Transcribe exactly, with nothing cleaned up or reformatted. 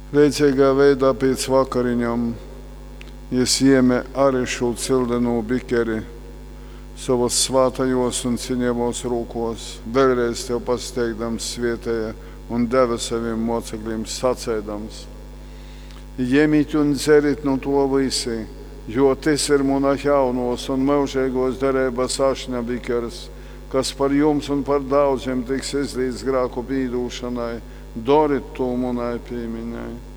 Veicīgā veidā pēc vakariņām es ieme arī šo cildeno bikeri savos svātajos un ciņevos rūkos, vēlreiz tev pasteigdams svietēja un deva saviem mocekļiem sacēdams. Ņemiet un dzerit no to visi, jo tas ir mana jaunos un mūžīgos derības ašņa bikers, kas par jums un par daudziem tiks izlīdz grēku pīdūšanai, doriet to manai piemiņai.